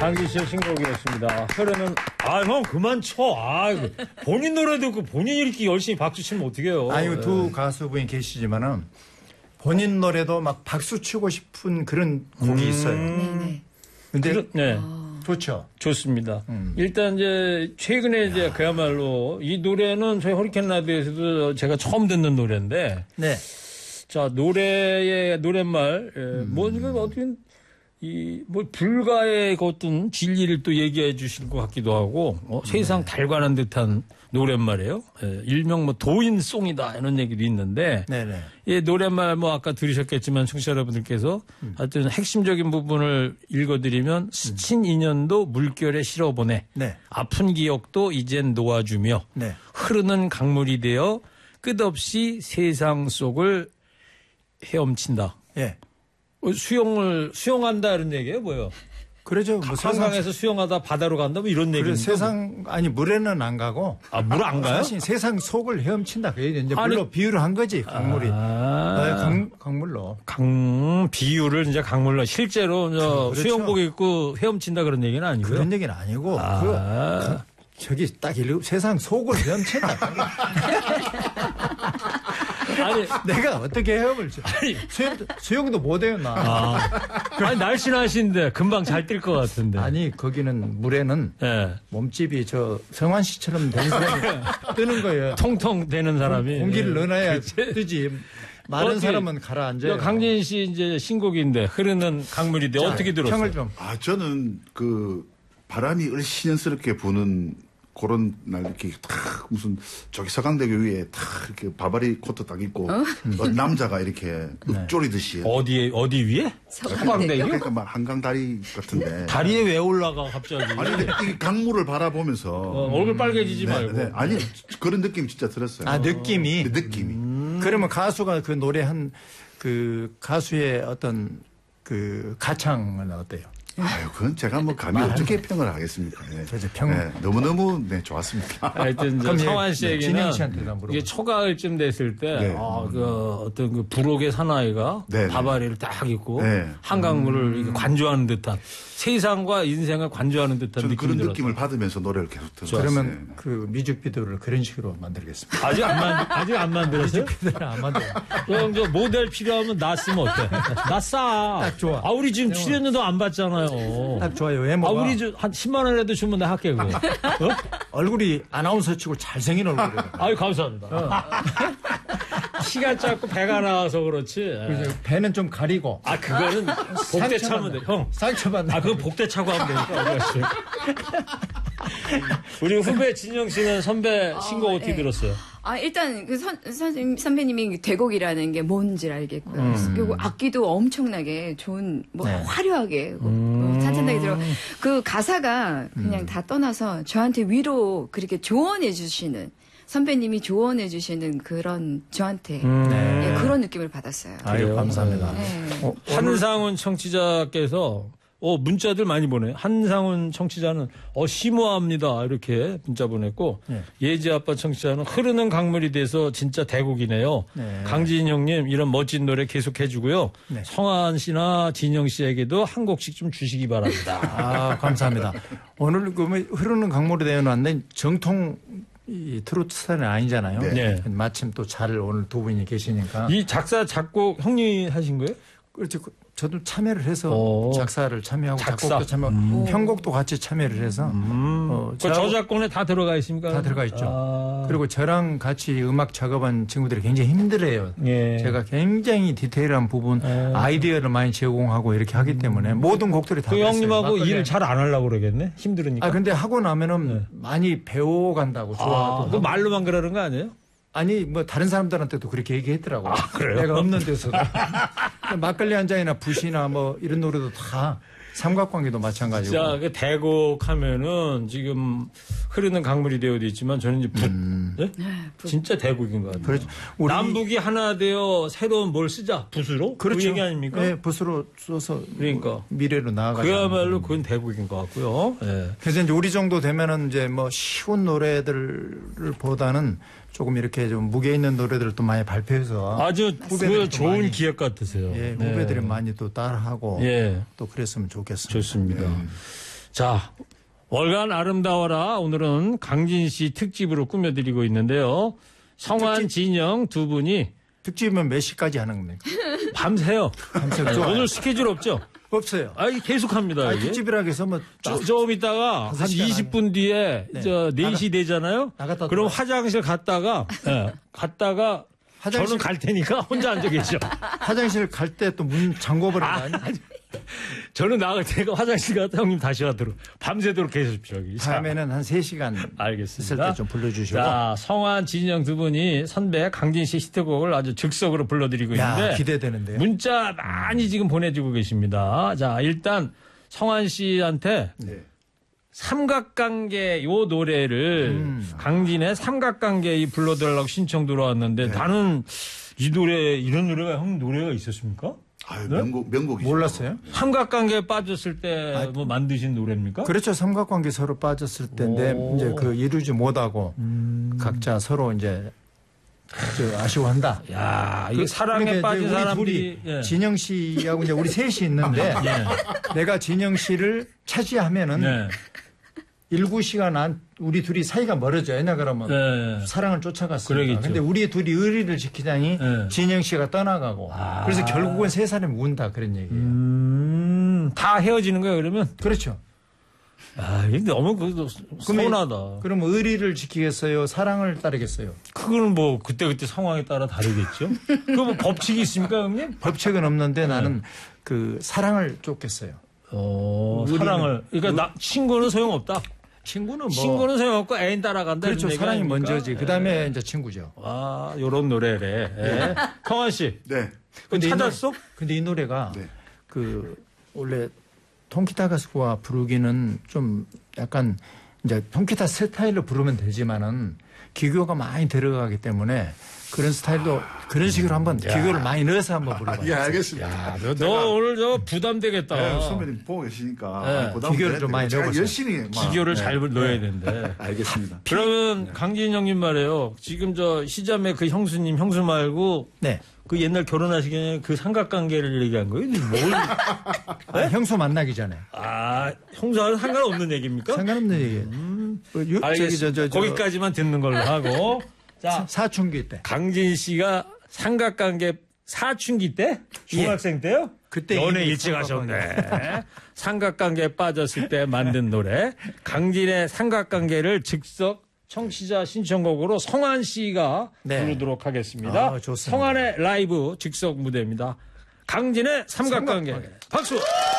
강진 씨의 신곡이었습니다. 흐르는, 형, 그만 쳐. 본인 노래 듣고 본인이 이렇게 열심히 박수 치면 어떡해요. 아니, 두 가수분이 계시지만은 본인 노래도 막 박수 치고 싶은 그런 곡이 있어요. 근데, 네. 좋죠. 좋습니다. 일단 이제 최근에 이제 그야말로 이 노래는 저희 허리케인 라디오에서도 제가 처음 듣는 노래인데. 네. 자, 노랫말, 뭐, 이거 어떻게, 불가의 그 어떤 진리를 또 얘기해 주실 것 같기도 하고, 세상 달관한 듯한 노랫말이에요. 일명 도인송이다, 이런 얘기도 있는데, 네네. 이 노랫말 아까 들으셨겠지만, 청취자 여러분들께서 하여튼 핵심적인 부분을 읽어드리면, 스친 인연도 물결에 실어보내, 네. 아픈 기억도 이젠 놓아주며, 네. 흐르는 강물이 되어 끝없이 세상 속을 헤엄친다. 예. 수영한다 이런 얘기예요, 뭐요? 그러죠. 한강에서 수영하다 바다로 간다 뭐 이런 얘기. 물에는 안 가고. 물 안 가요? 사실 세상 속을 헤엄친다. 그게 이제 물로 비유를 한 거지, 강물이. 강물로. 비유를 이제 강물로. 실제로 그렇죠. 수영복 입고 헤엄친다 그런 얘기는 아니고요. 그런 얘기는 아니고. 저기 딱 세상 속을 헤엄친다. 아니, 내가 어떻게 헤엄을 쳐? 수영도 못해요, 나. 아니, 날씬하신데 금방 잘 뛸 것 같은데. 아니, 거기는 물에는 몸집이 성환 씨처럼 된 사람이 뜨는 거예요. 통통 되는 사람이. 공기를 넣어놔야 뜨지. 많은 사람은 가라앉아요. 강진 씨 이제 신곡인데 흐르는 강물인데 어떻게 들었어요? 평을 좀. 저는 바람이 을씨년스럽게 부는 그런 날 이렇게 탁 무슨 저기 서강대교 위에 탁 이렇게 바바리 코트 딱 입고 남자가 이렇게 읊조리듯이 어디 위에? 서강대교? 그러니까 막 한강 다리 같은데 다리에 왜 올라가 갑자기? 아니 근데 이 강물을 바라보면서 얼굴 빨개지지 말고. 네. 아니 그런 느낌이 진짜 들었어요. 느낌이. 그 느낌이. 그러면 가수가 그 노래한 그 가수의 어떤 그 가창은 어때요? 그건 제가 감히 어떻게 평을 하겠습니까? 네. 너무너무 좋았습니다. 하여튼, 성환 씨에게는 이게 초가을쯤 됐을 때, 어떤 그 부록의 사나이가 바바리를 딱 입고 한강물을 이렇게 관조하는 듯한 세상과 인생을 관조하는 듯한 느낌이 그런 들었어요. 느낌을 받으면서 노래를 계속 들었어요. 그러면 그 뮤직비디오를 그런 식으로 만들겠습니다. 아직 안 만들었어요? 뮤직비디오를 안 만들어요. 그럼 모델 필요하면 나 쓰면 어때? 나 싸. 딱 좋아. 우리 지금 출연료도 안 받잖아요. 딱 좋아요. 외모가. 우리 한 10만 원이라도 주면 내가 할게, 그거. 얼굴이 아나운서 치고 잘생긴 얼굴이에요. 감사합니다. 키가 작고 배가 나와서 그렇지. 배는 좀 가리고. 그거는 복대 차면 돼. 형. 상처받는. 그건 복대 차고 하면 되니까. 우리 후배 진영 씨는 선배 신곡 어떻게 들었어요? 일단 선배님이 대곡이라는 게 뭔지 알겠고요. 그리고 악기도 엄청나게 좋은 화려하게 찬찬하게 들어. 그 가사가 그냥 다 떠나서 저한테 위로 그렇게 조언해 주시는 선배님이 조언해 주시는 그런 저한테 그런 느낌을 받았어요. 감사합니다. 한상훈 청취자께서 문자들 많이 보내요. 한상훈 청취자는 심오합니다. 이렇게 문자 보냈고 예지 아빠 청취자는 흐르는 강물이 돼서 진짜 대곡이네요. 강진 형님 이런 멋진 노래 계속해 주고요. 성환 씨나 진영 씨에게도 한 곡씩 좀 주시기 바랍니다. 감사합니다. 오늘 흐르는 강물이 되어놨는데 정통 이 트로트 스타일은 아니잖아요. 마침 또 잘 오늘 두 분이 계시니까. 이 작사 작곡 형님이 하신 거예요? 그렇죠. 저도 참여를 해서 작사를 참여하고 작곡도 참여하고 편곡도 같이 참여를 해서 저작권에 다 들어가 있습니까? 다 들어가 있죠. 그리고 저랑 같이 음악 작업한 친구들이 굉장히 힘들어요. 제가 굉장히 디테일한 부분 아이디어를 많이 제공하고 이렇게 하기 때문에 모든 곡들이 다 형님하고 일 잘 안 하려고 그러겠네. 힘들으니까. 근데 하고 나면은 많이 배워간다고 좋아하고. 그 말로만 그러는 거 아니에요? 아니 다른 사람들한테도 그렇게 얘기했더라고요. 그래요? 내가 없는 데서도. 막걸리 한 잔이나 붓이나 이런 노래도 다 삼각관계도 마찬가지고. 자, 그 대곡 하면은 지금 흐르는 강물이 되어도 있지만 저는 이제 진짜 대곡인 것 같아요. 그렇죠. 남북이 하나 되어 새로운 뭘 쓰자. 붓으로? 그렇죠. 그 얘기 아닙니까? 네, 붓으로 써서 그러니까 미래로 나아가자. 그야말로 그건 대곡인 것 같고요. 그래서 이제 우리 정도 되면은 이제 쉬운 노래들을 보다는 조금 이렇게 좀 무게 있는 노래들을 또 많이 발표해서 아주 좋은 기획 같으세요. 후배들이 많이 또 따라하고 또 그랬으면 좋겠습니다. 좋습니다. 자, 월간 아름다워라. 오늘은 강진 씨 특집으로 꾸며드리고 있는데요. 성환, 진영 두 분이 특집은 몇 시까지 하는 겁니까? 밤새요. 오늘 스케줄 없죠? 없어요. 계속 합니다. 이게. 특집이라고 해서 뭐 좀 있다가 한 20분 뒤에 네. 4시 되잖아요. 그럼 화장실 갔다가 저는 갈 테니까 혼자 앉아 계셔. 화장실 갈 때 또 문 잠궈버리는 거 아니야? 저는 나갈 테니까 화장실 갔다 형님 다시 가도록 밤새도록 계십시오. 여기. 다음에는 한 3시간 알겠습니다. 있을 때 좀 불러주시고. 자, 성환, 진영 두 분이 선배 강진 씨 히트곡을 아주 즉석으로 불러드리고 있는데 기대되는데요. 문자 많이 지금 보내주고 계십니다. 자, 일단 성환 씨한테 삼각관계 요 노래를 강진의 삼각관계 이 불러달라고 신청 들어왔는데 나는 이 노래 이런 노래가 형 노래가 있었습니까? 아유, 명곡이죠. 몰랐어요? 삼각관계에 빠졌을 때 뭐 만드신 노래입니까? 그렇죠. 삼각관계 서로 빠졌을 때인데 이제 그 이루지 못하고 각자 서로 이제 아쉬워한다. 야, 이게 사랑에 빠진 우리 사람들이 둘이 진영 씨하고 이제 우리 셋이 있는데 내가 진영 씨를 차지하면은 19시간 우리 둘이 사이가 멀어져요. 왜냐 그러면 사랑을 쫓아갔으니까. 근데 우리 둘이 의리를 지키자니 진영 씨가 떠나가고. 그래서 결국은 세 사람이 운다 그런 얘기예요. 다 헤어지는 거예요, 그러면? 그렇죠. 이게 너무 서운하다. 그럼 의리를 지키겠어요? 사랑을 따르겠어요? 그거는 뭐 그때 상황에 따라 다르겠죠. 그 뭐 법칙이 있습니까, 형님? 법칙은 없는데 나는 그 사랑을 쫓겠어요. 사랑을. 그러니까 친구는 소용없다. 친구는 소용없고 애인 따라간다. 그렇죠. 사랑이 먼저지. 그다음에 이제 친구죠. 요런 노래래. 성환 씨. 네. 근데 찾았어? 근데 이 노래가 그 원래 통기타 가수가 부르기는 좀 약간 이제 통기타 스타일로 부르면 되지만은 기교가 많이 들어가기 때문에 그런 스타일도 그런 식으로 한번 기교를 많이 넣어서 한번 불러봐요. 예, 알겠습니다. 야, 너 오늘 부담되겠다. 네, 선배님 보고 계시니까 기교를 좀 많이 넣어보세요. 열심히 기교를 잘 넣어야 된대. 알겠습니다. 그러면 강진 형님 말이에요. 지금 시자매 그 형수님 형수 말고 그 옛날 결혼하시기 전에 그 삼각관계를 얘기한 거예요? 뭘? 형수 만나기 전에. 형수와는 상관없는 얘기입니까? 상관없는 얘기예요. 알겠습니다. 거기까지만 듣는 걸로 하고. 자, 사춘기 때. 강진 씨가 삼각관계 사춘기 때? 중학생 때요? 그때 연애 일찍 하셨네. 삼각관계에 빠졌을 때 만든 노래. 강진의 삼각관계를 즉석 청취자 신청곡으로 성환 씨가 부르도록 하겠습니다. 좋습니다. 성환의 라이브 즉석 무대입니다. 강진의 삼각관계. 박수!